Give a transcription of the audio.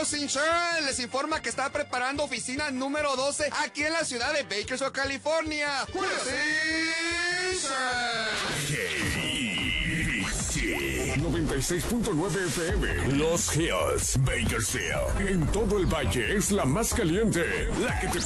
Julio Simpson les informa que está preparando oficina número 12 aquí en la ciudad de Bakersfield, California. Julio Simpson. 96.9 FM. Los Hills, Bakersfield. En todo el valle es la más caliente. La que te